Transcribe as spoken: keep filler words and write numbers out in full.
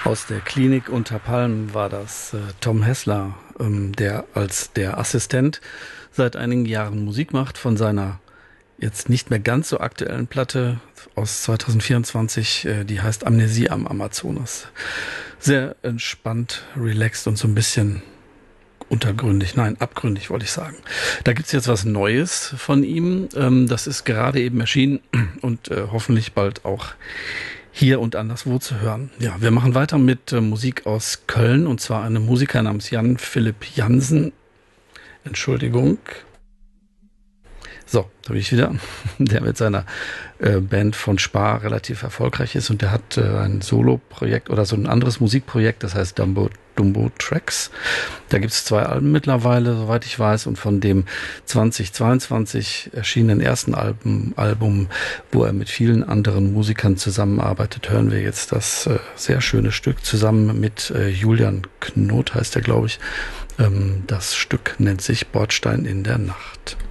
Aus der Klinik unter Palmen war das äh, Tom Hessler, ähm, der als der Assistent seit einigen Jahren Musik macht von seiner jetzt nicht mehr ganz so aktuellen Platte aus zwanzig vierundzwanzig, äh, die heißt Amnesie am Amazonas. Sehr entspannt, relaxed und so ein bisschen untergründig, nein, abgründig wollte ich sagen. Da gibt's jetzt was Neues von ihm, ähm, das ist gerade eben erschienen und äh, hoffentlich bald auch hier und anderswo zu hören. Ja, wir machen weiter mit äh, Musik aus Köln, und zwar einem Musiker namens Jan Philipp Jansen. Entschuldigung. So, da bin ich wieder. Der mit seiner äh, Band von Spar relativ erfolgreich ist, und der hat äh, ein Solo-Projekt oder so ein anderes Musikprojekt, das heißt Dumbo, Dumbo Tracks. Da gibt es zwei Alben mittlerweile, soweit ich weiß, und von dem zwanzig zweiundzwanzig erschienenen ersten Album, Album, wo er mit vielen anderen Musikern zusammenarbeitet, hören wir jetzt das äh, sehr schöne Stück zusammen mit äh, Julian Knot, heißt er, glaube ich. Ähm, das Stück nennt sich Bordstein in der Nacht.